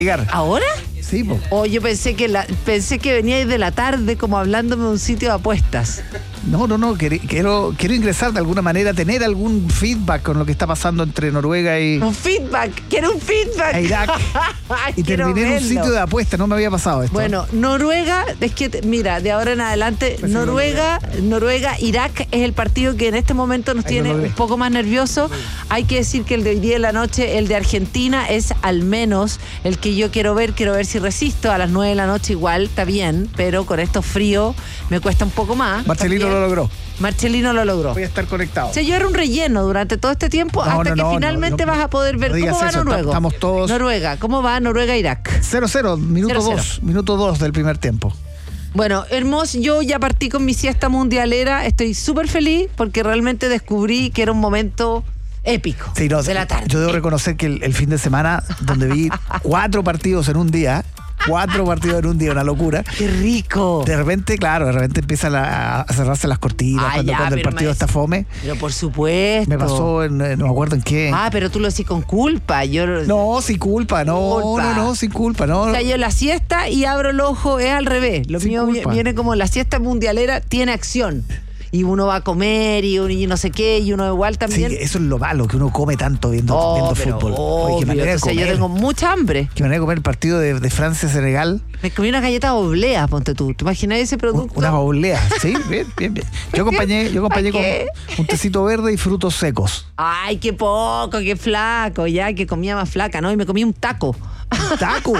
llegar. ¿Ahora? Sí, po. O yo pensé que veníais de la tarde como hablándome de un sitio de apuestas. No, quiero ingresar de alguna manera, tener algún feedback con lo que está pasando entre Noruega y... Quiero un feedback. E Irak. Y terminé en un sitio de apuestas, no me había pasado esto. Bueno, Noruega, es que, mira, de ahora en adelante, Pues Noruega, Irak es el partido que en este momento nos tiene un poco más nerviosos. Hay que decir que el de hoy día en la noche, el de Argentina, es al menos el que yo quiero ver si resisto. A las 9 de la noche igual, está bien, pero con estos fríos me cuesta un poco más. Marcelino lo logró. Marcelino lo logró. Voy a estar conectado. O sea, yo era un relleno durante todo este tiempo hasta que finalmente vas a poder ver cómo va Noruega. Estamos todos... Noruega, ¿cómo va Noruega-Irak? 0-0, minuto 2 del primer tiempo. Bueno, hermoso, yo ya partí con mi siesta mundialera, estoy súper feliz porque realmente descubrí que era un momento épico de la tarde. Yo debo reconocer que el fin de semana, donde vi 4 partidos en un día, una locura. ¡Qué rico! De repente empiezan a cerrarse las cortinas cuando el partido está fome. Pero por supuesto. Me pasó no me acuerdo en qué. Pero tú lo decís con culpa. No, sin culpa, no, sin culpa, no. O sea, yo la siesta y abro el ojo, es al revés. Lo mío viene como la siesta mundialera, tiene acción. Y uno va a comer y no sé qué, y uno igual también. Sí, eso es lo malo, que uno come tanto viendo fútbol. Oye, yo tengo mucha hambre. Qué manera de comer el partido de Francia-Senegal. Me comí una galleta oblea, ponte tú. ¿Te imaginas ese producto? Una oblea, sí, bien. Yo acompañé con un tecito verde y frutos secos. Ay, qué poco, qué flaco, ya, que comía más flaca, ¿no? Y me comí un taco. ¿Un taco?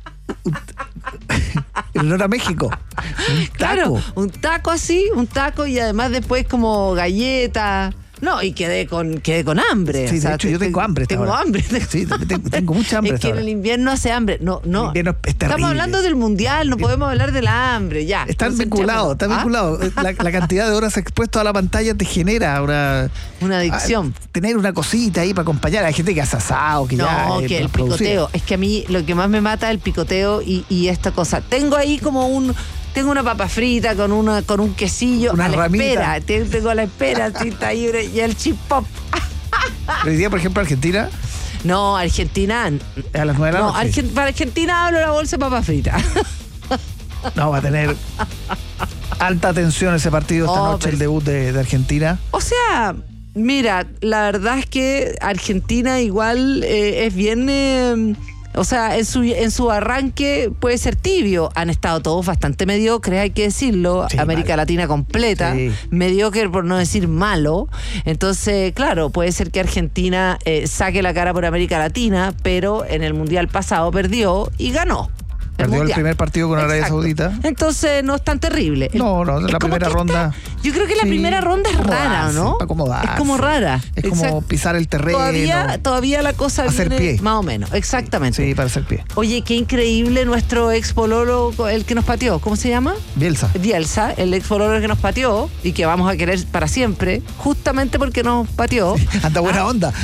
En honor a México. Claro, un taco y además después como galleta. No, y quedé con hambre. Sí, de hecho yo tengo hambre. Tengo hambre. Sí, tengo mucha hambre. Es que en el invierno hace hambre. No. El invierno es terrible. Estamos hablando del mundial, no podemos hablar del hambre, ya. Están vinculados. La cantidad de horas expuesto a la pantalla te genera una adicción. Tener una cosita ahí para acompañar. Hay gente que hace asado, que ya... No, que el picoteo. Es que a mí lo que más me mata es el picoteo y esta cosa. Tengo ahí como Tengo una papa frita con un quesillo una a la ramita. espera. Tengo a la espera, sí, está ahí, y el chip pop. Hoy día, por ejemplo, Argentina. No, Argentina. A las 9 de la noche. Para Argentina hablo la bolsa de papa frita. No, va a tener alta atención ese partido esta noche, el debut de Argentina. O sea, mira, la verdad es que Argentina igual es bien... O sea, en su arranque puede ser tibio. Han estado todos bastante mediocres, hay que decirlo. Sí, América Latina completa. Sí. Mediocre por no decir malo. Entonces, claro, puede ser que Argentina saque la cara por América Latina, pero en el Mundial pasado perdió y ganó. Perdió el primer partido con Arabia Saudita. Entonces no es tan terrible. No, la primera ronda. Yo creo que la primera ronda es rara, ¿no? Acomodarse. Es como rara. Es como pisar el terreno. Todavía la cosa hacer viene pie. Más o menos, exactamente. Sí, para hacer pie. Oye, qué increíble nuestro ex pololo, el que nos pateó. ¿Cómo se llama? Bielsa, el ex pololo que nos pateó y que vamos a querer para siempre, justamente porque nos pateó. Anda buena onda.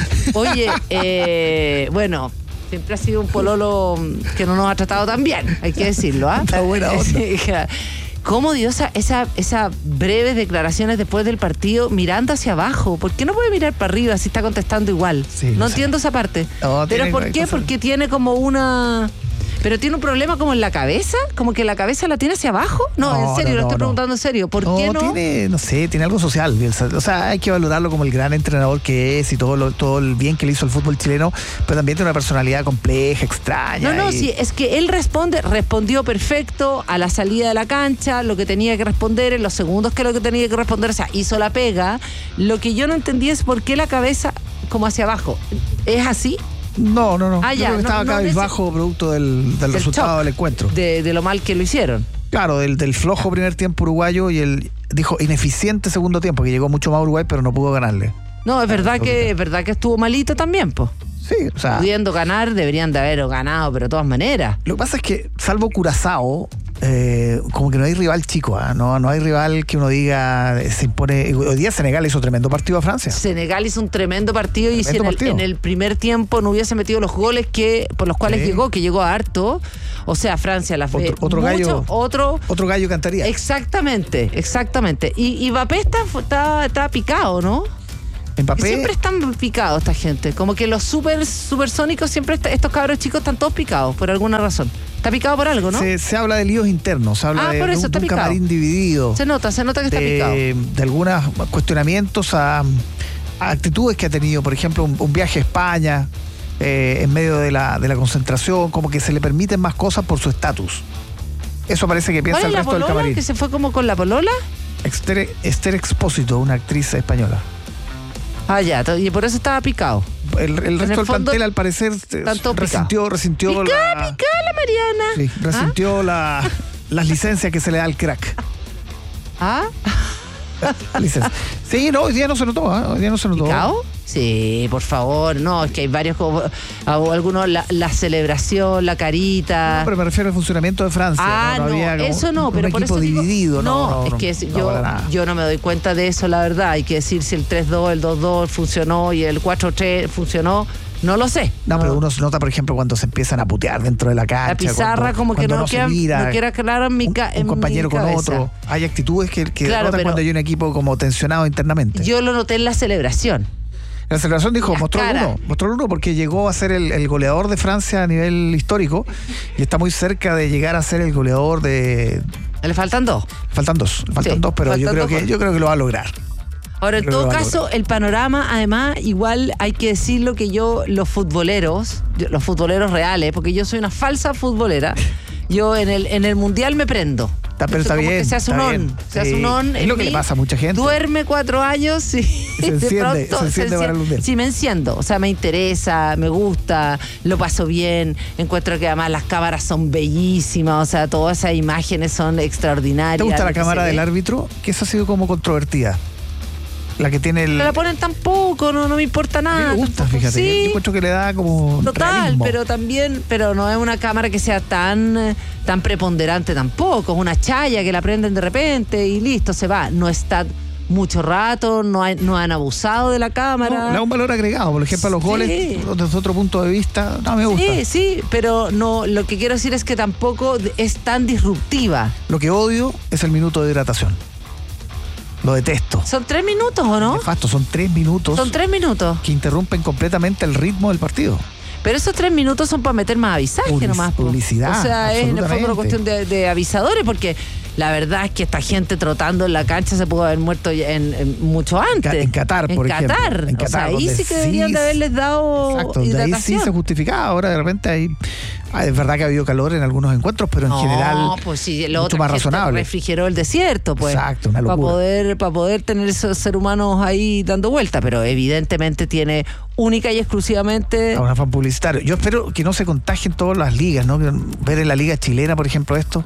Oye, bueno... Siempre ha sido un pololo que no nos ha tratado tan bien, hay que decirlo, ¿ah? Está buena onda. ¿Cómo dio esas breves declaraciones después del partido mirando hacia abajo? ¿Por qué no puede mirar para arriba si está contestando igual? Sí, no entiendo esa parte. No, ¿pero por qué? Porque tiene como una... ¿Pero tiene un problema como en la cabeza? ¿Como que la cabeza la tiene hacia abajo? No, en serio, lo estoy preguntando en serio. ¿Por qué no? Tiene algo social. O sea, hay que valorarlo como el gran entrenador que es y todo el bien que le hizo al fútbol chileno, pero también tiene una personalidad compleja, extraña. Sí, es que él respondió perfecto a la salida de la cancha, lo que tenía que responder en los segundos que lo que tenía que responder, o sea, hizo la pega. Lo que yo no entendí es por qué la cabeza como hacia abajo. ¿Es así? No. Yo creo que estaba cabizbajo producto del resultado del encuentro. De lo mal que lo hicieron. Claro, del flojo primer tiempo uruguayo y el, dijo, ineficiente segundo tiempo, que llegó mucho más a Uruguay, pero no pudo ganarle. No, es verdad que estuvo malito también, pues. Sí, o sea... Pudiendo ganar, deberían de haber ganado, pero de todas maneras. Lo que pasa es que, salvo Curazao, como que no hay rival chico, ¿eh? No hay rival que uno diga se impone. Hoy día Senegal hizo tremendo partido a Francia. Senegal hizo un tremendo partido y si en el primer tiempo no hubiese metido los goles por los cuales llegó a harto, o sea, Francia la fue otro gallo cantaría. Exactamente. Y Mbappé está picado, ¿no? Mbappé. Siempre están picados esta gente. Como que los supersónicos siempre, estos cabros chicos están todos picados por alguna razón. Está picado por algo, ¿no? Se habla de líos internos, se habla de un camarín dividido. Se nota que está picado. De algunos cuestionamientos a actitudes que ha tenido, por ejemplo, un viaje a España en medio de la concentración, como que se le permiten más cosas por su estatus. Eso parece que piensa el resto del camarín. ¿Que se fue como con la polola? Esther Expósito, una actriz española. Ah, ya, y por eso estaba picado. El resto del plantel, al parecer, resintió picada la Mariana. Sí, resintió las licencias que se le da al crack. ¿Ah? Licencia. Sí, no, hoy día no se notó. Hoy día no se notó. ¿Picado? Sí, por favor. No, es que hay varios, algunos, la celebración, la carita. No, pero me refiero al funcionamiento de Francia. No, había eso no, pero un por equipo eso dividido. No, es que yo no me doy cuenta de eso, la verdad. Hay que decir si el 3-2, el 2-2 funcionó y el 4-3 funcionó. No lo sé. No, pero uno se nota, por ejemplo, cuando se empiezan a putear dentro de la cancha. La pizarra como que no queda claro en mi un compañero con otro. Hay actitudes que notan cuando hay un equipo como tensionado internamente. Yo lo noté en la celebración. La celebración dijo, mostró el uno porque llegó a ser el goleador de Francia a nivel histórico y está muy cerca de llegar a ser el goleador de... Le faltan dos. Faltan dos, pero yo creo que lo va a lograr. Ahora, en todo caso, el panorama, además, igual hay que decirlo que los futboleros reales, porque yo soy una falsa futbolera, yo en el Mundial me prendo. Pero está bien. Se hace un on. Es lo que le pasa a mucha gente. Duerme 4 años y se enciende para el Mundial. Sí, me enciendo. O sea, me interesa, me gusta, lo paso bien. Encuentro que además las cámaras son bellísimas. O sea, todas esas imágenes son extraordinarias. ¿Te gusta la cámara del árbitro? Que esa ha sido como controvertida. La que tiene la ponen tampoco, no me importa nada. A mí me gusta, tampoco. Fíjate. Sí. Yo encuentro que le da como total, realismo. pero no es una cámara que sea tan preponderante tampoco. Es una chaya que la prenden de repente y listo, se va. No está mucho rato, no han abusado de la cámara. No, le da un valor agregado, por ejemplo, a los goles, desde otro punto de vista, no me gusta. Sí, pero no, lo que quiero decir es que tampoco es tan disruptiva. Lo que odio es el minuto de hidratación. Lo detesto. ¿Son 3 minutos o no? Nefasto, son 3 minutos. Son 3 minutos. Que interrumpen completamente el ritmo del partido. Pero esos 3 minutos son para meter más avisaje nomás. Publicidad. O sea, es en el fondo una cuestión de avisadores, porque la verdad es que esta gente trotando en la cancha se pudo haber muerto mucho antes. En Qatar, por ejemplo. En Qatar. O sea, ahí sí que deberían de haberles dado hidratación. Ahí sí se justificaba. Ahora de repente es verdad que ha habido calor en algunos encuentros, pero en general pues sí, mucho más razonable. Refrigeró el desierto, pues. Exacto, una locura. Para poder tener esos seres humanos ahí dando vuelta, pero evidentemente tiene única y exclusivamente a un afán publicitario. Yo espero que no se contagien todas las ligas, ¿no? Ver en la liga chilena, por ejemplo, esto.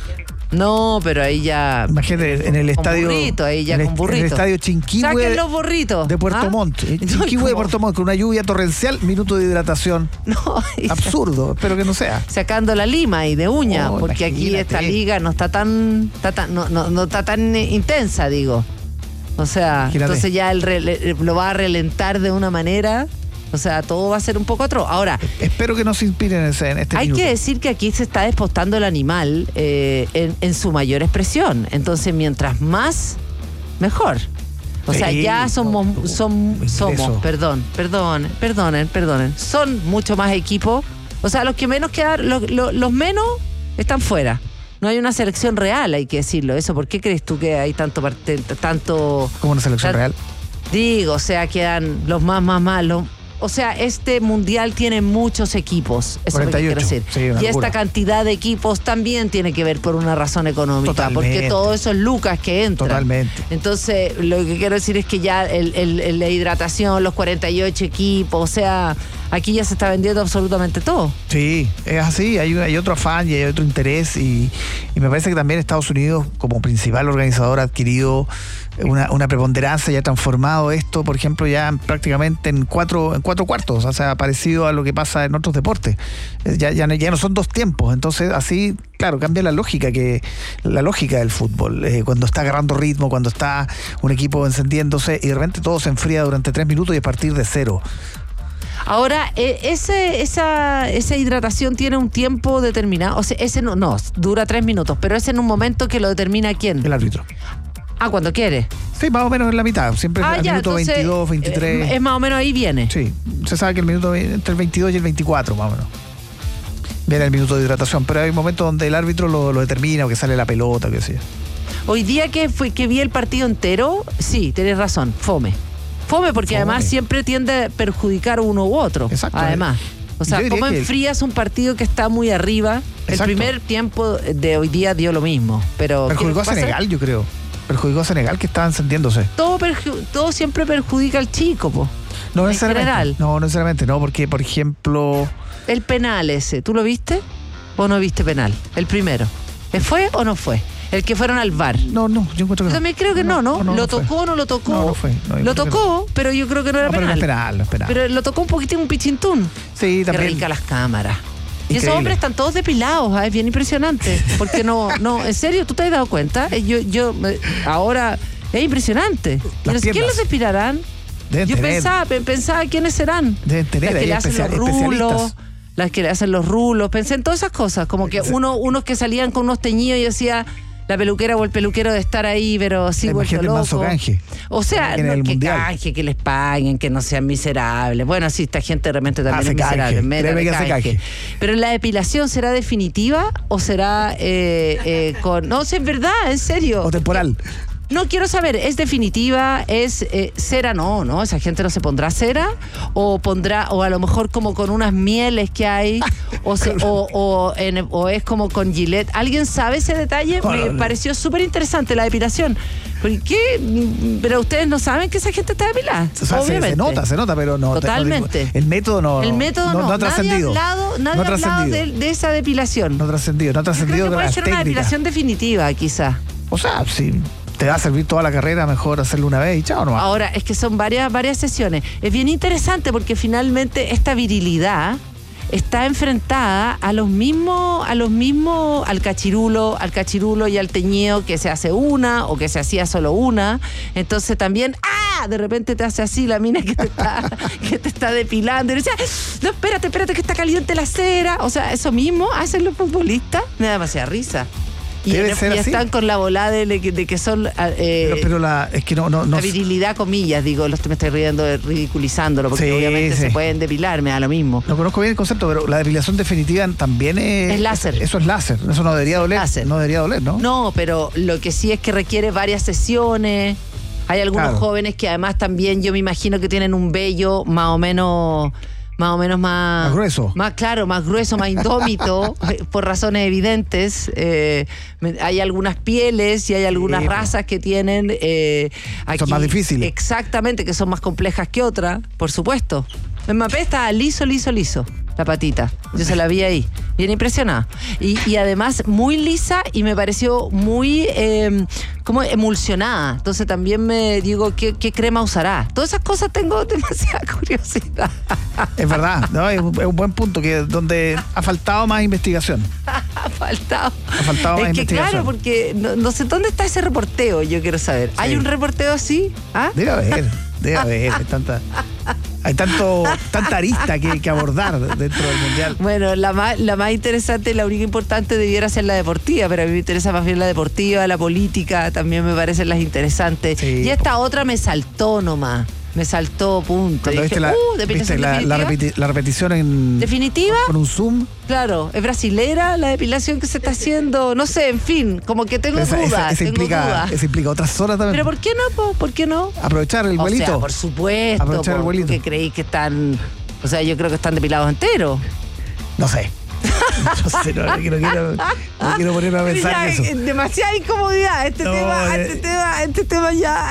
No, pero ahí ya. Imagínate, en el estadio. Ahí ya con burrito. En el estadio Chinquihue. Saquen los burritos. De Puerto Montt. Chinquihue de Puerto Montt, con una lluvia torrencial, minuto de hidratación. No, absurdo, espero que no sea. Sacando la lima y de uña, porque aquí esta liga no está tan intensa, digo. O sea, entonces ya lo va a relentar de una manera. O sea, todo va a ser un poco atroz. Ahora, espero que no se inspiren en este minuto. Hay que decir que aquí se está despostando el animal en su mayor expresión. Entonces, mientras más, mejor. O sea, ya somos, perdonen. Son mucho más equipos. O sea, los que menos quedan, los menos están fuera. No hay una selección real, hay que decirlo. Eso, ¿por qué crees tú que hay tanto? ¿Cómo una selección real? Digo, o sea, quedan los más malos. O sea, este mundial tiene muchos equipos, eso 48, es lo que quiero decir. Sí, y esta cantidad de equipos también tiene que ver por una razón económica. Totalmente. Porque todo eso es lucas que entran. Totalmente. Entonces, lo que quiero decir es que ya la hidratación, los 48 equipos, o sea, aquí ya se está vendiendo absolutamente todo. Sí, es así, hay otro afán y hay otro interés y me parece que también Estados Unidos, como principal organizador, ha adquirido una preponderancia y ha transformado esto, por ejemplo, ya prácticamente en cuatro cuartos, o sea, parecido a lo que pasa en otros deportes. Ya no son 2 tiempos, entonces así, claro, cambia la lógica del fútbol, cuando está agarrando ritmo, cuando está un equipo encendiéndose y de repente todo se enfría durante 3 minutos y a partir de 0. Ahora, esa hidratación tiene un tiempo determinado, o sea, ese no dura 3 minutos, pero es en un momento que lo determina ¿quién? El árbitro. cuando quiere. Sí, más o menos en la mitad. Siempre al minuto entonces, 22, 23. Es más o menos ahí viene. Sí, se sabe que el minuto entre el 22 y el 24, más o menos. Viene el minuto de hidratación, pero hay momentos donde el árbitro lo determina o que sale la pelota, qué sé yo. Hoy día que vi el partido entero, sí, tenés razón, fome. Fome porque además siempre tiende a perjudicar uno u otro. Exacto. Además. O sea, ¿cómo enfrías un partido que está muy arriba? Exacto. El primer tiempo de hoy día dio lo mismo. Pero perjudicó a Senegal, yo creo. Perjudicó a Senegal, que estaba encendiéndose. Todo siempre perjudica al chico, po. No necesariamente. No necesariamente, no, porque, por ejemplo... El penal ese, ¿tú lo viste? ¿O no viste penal? El primero. ¿Fue o no fue? El que fueron al VAR. No, yo encuentro que yo también creo que no. ¿Lo tocó o no lo tocó? No fue. Lo tocó, pero yo creo que no era penal. Pero no es penal. Pero lo tocó un poquitín, un pichintún. Sí, también. Qué rica las cámaras. Y increíble. esos hombres están todos depilados, es bien impresionante. Porque no, en serio, ¿tú te has dado cuenta? Ahora es impresionante. Yo no sé quién los depilarán. Yo pensaba quiénes serán. Deben tener las que le hacen los rulos. Las que le hacen los rulos. Pensé en todas esas cosas. Como que unos que salían con unos teñidos y decía la peluquera o el peluquero de estar ahí, pero sí vuelto loco. Canje. O sea, no, que canje, que les paguen, que no sean miserables. Bueno, sí, esta gente realmente también es miserable. Canje. Pero la depilación, ¿será definitiva o será con... No, es verdad, en serio. O temporal. No quiero saber, ¿es definitiva? ¿Es cera? No, esa gente no se pondrá cera o a lo mejor como con unas mieles que hay o es como con Gillette. ¿Alguien sabe ese detalle? Me pareció súper interesante la depilación. ¿Por qué? Pero ustedes no saben que esa gente está depilada. O sea, obviamente. Se nota, pero no. Totalmente. El método no. No ha trascendido. Nadie ha hablado de esa depilación. No ha trascendido. Puede ser una depilación definitiva, quizás. O sea, sí. Te va a servir toda la carrera, mejor hacerlo una vez y chao nomás. Ahora, es que son varias sesiones. Es bien interesante porque finalmente esta virilidad está enfrentada al cachirulo y al teñido que se hace una o que se hacía solo una. Entonces también, de repente te hace así la mina que te está depilando. Y dice, no, espérate que está caliente la cera. O sea, eso mismo hacen los futbolistas. Me da demasiada risa. Y están con la volada de que son es que no la virilidad, comillas, digo, me estoy ridiculizándolo porque obviamente se pueden depilar, me da lo mismo. No conozco bien el concepto, pero la depilación definitiva también es láser. Eso es láser, eso no debería doler. No debería doler, ¿no? No, pero lo que sí es que requiere varias sesiones. Hay algunos jóvenes que además también yo me imagino que tienen un vello más o menos más grueso. Más grueso, más indómito, por razones evidentes. Hay algunas pieles y hay algunas razas que tienen... aquí, son más difíciles. Exactamente, que son más complejas que otras, por supuesto. Mbappé está liso, la patita. Yo se la vi ahí. Bien impresionada. Y además muy lisa y me pareció muy como emulsionada. Entonces también me digo, ¿qué crema usará? Todas esas cosas tengo demasiada curiosidad. Es verdad, ¿no? Es un buen punto, que donde ha faltado más investigación. Ha faltado más investigación. Claro, porque no sé dónde está ese reporteo, yo quiero saber. ¿Hay un reporteo así? Debe haber. Hay tanta arista que abordar dentro del Mundial. Bueno, la más interesante, la única importante debiera ser la deportiva, pero a mí me interesa más bien la deportiva, la política, también me parecen las interesantes. Sí. Y esta otra me saltó nomás. Me saltó, punto. Dije, ¿viste la repetición en definitiva? Con un zoom. Claro, es brasilera la depilación que se está haciendo. No sé, en fin, como que tengo dudas. Eso implica otras horas también. Pero ¿por qué no? ¿Por qué no? Aprovechar el vuelito. O sea, por supuesto. Aprovechar el vuelito. Que creí que están... O sea, yo creo que están depilados enteros. No sé. No quiero ponerme a pensar en eso. Demasiada incomodidad. Este tema ya.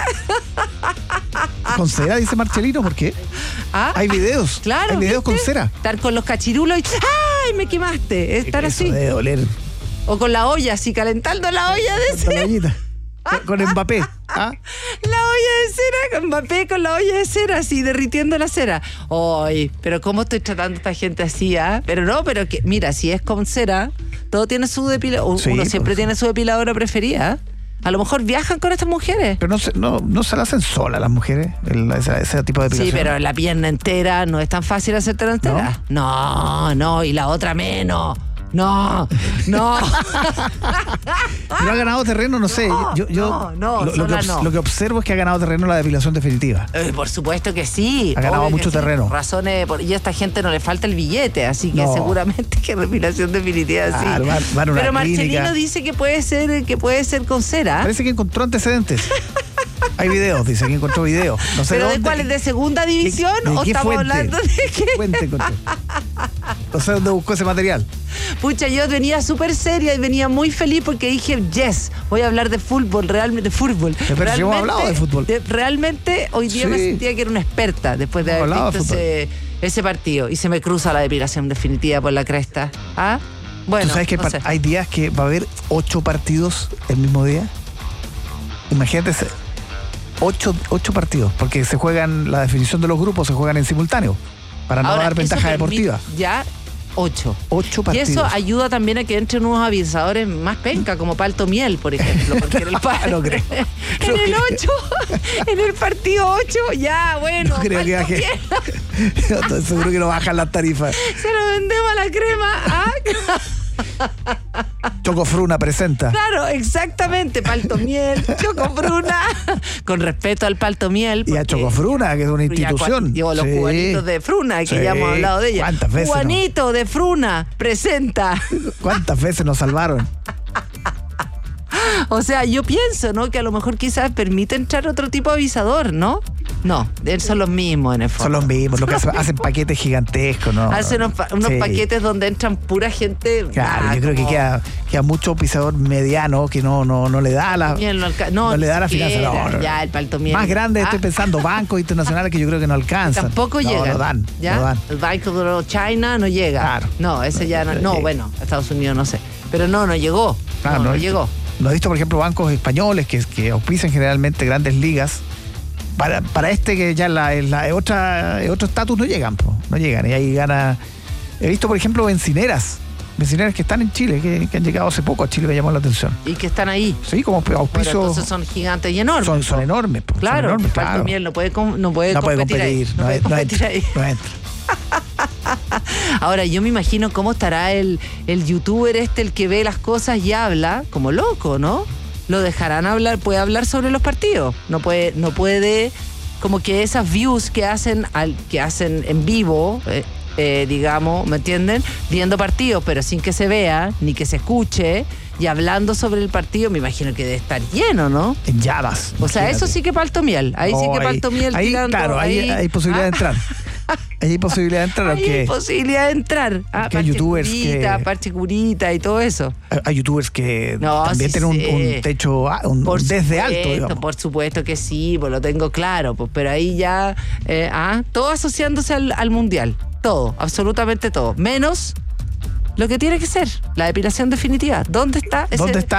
Con cera, dice Marcelino, ¿por qué? Hay videos. Claro. Hay videos con cera. Estar con los cachirulos y ¡ay, me quemaste! Estar así. Debe doler. O con la olla, así calentando la olla de cera. Con Mbappé. La olla de cera, con Mbappé con la olla de cera, así derritiendo la cera. Ay, pero ¿cómo estoy tratando a esta gente así? Pero que, mira, si es con cera, todo tiene su depilador. Sí, uno siempre tiene su depiladora preferida. A lo mejor viajan con estas mujeres. Pero no se la hacen solas las mujeres, ese tipo de depilación. Sí, pero la pierna entera no es tan fácil hacértela entera. No, y la otra menos. No. Pero ha ganado terreno, no sé. Lo que observo es que ha ganado terreno la depilación definitiva. Por supuesto que sí. Ha ganado mucho terreno. Razones, y a esta gente no le falta el billete, así que seguramente que depilación definitiva sí. Van a una Pero Marcelino clínica. dice que puede ser con cera. Parece que encontró antecedentes. Hay videos, dice que encontró videos. No sé ¿Pero dónde. de cuál? ¿Es de segunda división o qué estamos fuente? hablando de qué? Fuente encontró. No sé dónde buscó ese material. Pucha, yo venía súper seria y venía muy feliz porque dije, yes, voy a hablar de fútbol, realmente de fútbol. Pero si hemos hablado de fútbol. Realmente hoy día me sentía que era una experta después de haber visto ese partido. Y se me cruza la depilación definitiva por la cresta. ¿Ah? Bueno, ¿tú sabes que no sé. hay días que va a haber 8 partidos el mismo día? Imagínate 8 partidos, porque se juegan, la definición de los grupos se juegan en simultáneo, para no dar ventaja deportiva. Ya 8. 8 partidos. Y eso ayuda también a que entren unos avisadores más penca, como Palto Miel, por ejemplo. Porque en el no creo. En el 8, en el partido 8, ya, bueno. No creo que baje. Yo estoy seguro que no bajan las tarifas. Se lo vendemos a la crema. ¿Ah? Chocofruna presenta. Claro, exactamente. Palto Miel, Chocofruna. Con respeto al Palto Miel. Y a Chocofruna, que es una institución. Digo, los cubanitos de Fruna, que ya hemos hablado de ella. ¿Cuántas veces? Cubanito de Fruna presenta. ¿Cuántas veces nos salvaron? O sea, yo pienso, ¿no? Que a lo mejor quizás permite entrar otro tipo de avisador, ¿no? No, son los mismos en el fondo. Son los mismos, lo que hacen paquetes gigantescos, ¿no? Hacen unos paquetes donde entran pura gente. Claro, yo creo que queda mucho pisador mediano que no le da la no le da la finanza. No. Ya, el Palto Miel. Más grande, estoy pensando, bancos internacionales que yo creo que no alcanzan. Tampoco llegan. No dan. ¿Ya? No dan. El Banco de China no llega. Claro. No, ese ya no. No, bueno, Estados Unidos no sé. Pero no llegó. Claro, no llegó. No he visto, por ejemplo, bancos españoles que auspician generalmente grandes ligas. Para que ya otro estatus no llegan, no llegan. Y ahí gana. He visto, por ejemplo, bencineras que están en Chile, que han llegado hace poco a Chile, me llamó la atención. Y que están ahí. Sí, como auspicio. Bueno, entonces son gigantes y enormes. Son enormes. Claro, son enormes, Palto Miel no puede competir ahí. No entra. Ahora, yo me imagino cómo estará el youtuber el que ve las cosas y habla como loco, ¿no? Lo dejarán hablar, puede hablar sobre los partidos. No puede como que esas views que hacen en vivo, digamos, ¿me entienden? Viendo partidos, pero sin que se vea, ni que se escuche, y hablando sobre el partido, me imagino que debe estar lleno, ¿no? En llamas. O sea, eso sí que Palto Miel. Ahí sí que Palto Miel ahí, tirando. Claro, ahí hay posibilidad de entrar. Hay posibilidad de entrar. Hay posibilidad de entrar. Que hay youtubers Parche Curita y todo eso. Hay youtubers que también tienen un techo, desde alto, digamos. Por supuesto que sí, pues lo tengo claro. Pues, pero ahí ya, todo asociándose al mundial. Todo, absolutamente todo. Menos lo que tiene que ser, la depilación definitiva. ¿Dónde está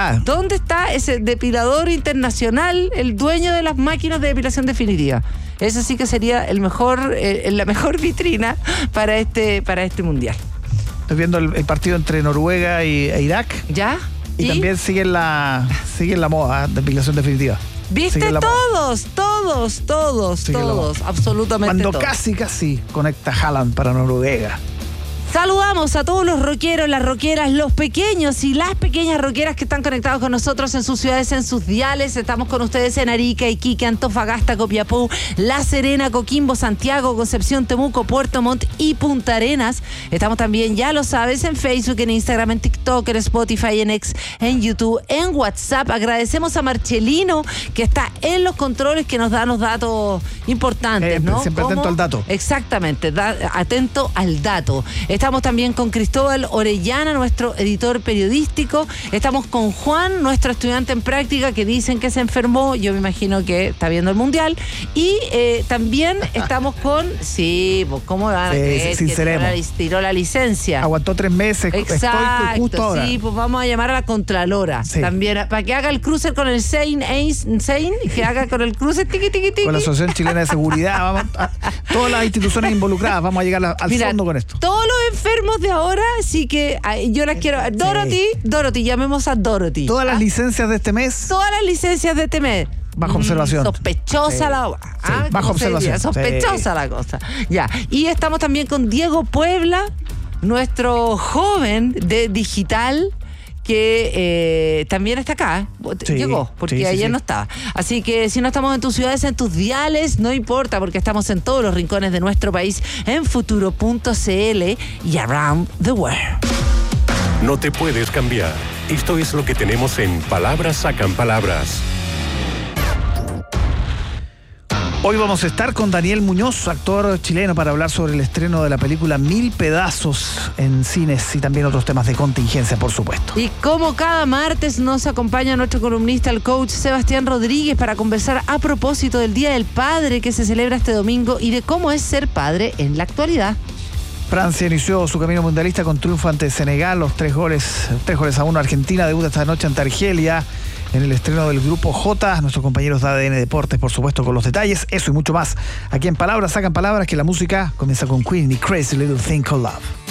ese depilador internacional, el dueño de las máquinas de depilación definitiva? Ese sí que sería la mejor vitrina para este mundial. Estoy viendo el partido entre Noruega e Irak. ¿Ya? Y también siguen la moda, depilación definitiva. ¿Viste? Todos, absolutamente cuando todos. Casi conecta Haaland para Noruega. Saludamos a todos los rockeros, las rockeras, los pequeños y las pequeñas rockeras que están conectados con nosotros en sus ciudades, en sus diales. Estamos con ustedes en Arica, Iquique, Antofagasta, Copiapó, La Serena, Coquimbo, Santiago, Concepción, Temuco, Puerto Montt y Punta Arenas. Estamos también, ya lo sabes, en Facebook, en Instagram, en TikTok, en Spotify, en X, en YouTube, en WhatsApp. Agradecemos a Marcelino, que está en los controles, que nos da los datos importantes, ¿no? Siempre atento al dato. Exactamente, atento al dato. Estamos también con Cristóbal Orellana, nuestro editor periodístico. Estamos con Juan, nuestro estudiante en práctica, que dicen que se enfermó. Yo me imagino que está viendo el Mundial. Y también estamos con... Sí, pues ¿cómo van a creer que tiró la licencia? Aguantó 3 meses. Exacto, justo ahora. Sí, pues vamos a llamar a la Contralora. Sí. También, para que haga el cruce con el Sein, que haga con el cruce tiqui. Con la Asociación Chilena de Seguridad, todas las instituciones involucradas, vamos a llegar al fondo con esto. Todos los enfermos de ahora, sí que yo las quiero. Dorothy, llamemos a Dorothy. Todas las licencias de este mes. Bajo observación. Sospechosa bajo observación. Sospechosa la cosa. Ya. Y estamos también con Diego Puebla, nuestro joven de digital que también está acá. Sí, llegó, porque ayer no estaba. Así que si no estamos en tus ciudades, en tus diales, no importa, porque estamos en todos los rincones de nuestro país, en futuro.cl y around the world. No te puedes cambiar. Esto es lo que tenemos en Palabras Sacan Palabras. Hoy vamos a estar con Daniel Muñoz, actor chileno, para hablar sobre el estreno de la película Mil Pedazos en cines y también otros temas de contingencia, por supuesto. Y como cada martes nos acompaña nuestro columnista, el coach Sebastián Rodríguez, para conversar a propósito del Día del Padre que se celebra este domingo y de cómo es ser padre en la actualidad. Francia inició su camino mundialista con triunfo ante Senegal, los 3-1. Argentina debuta esta noche ante Argelia en el estreno del Grupo J. Nuestros compañeros de ADN Deportes, por supuesto, con los detalles, eso y mucho más. Aquí en Palabras Sacan Palabras, que la música comienza con Queen y Crazy Little Thing Called Love.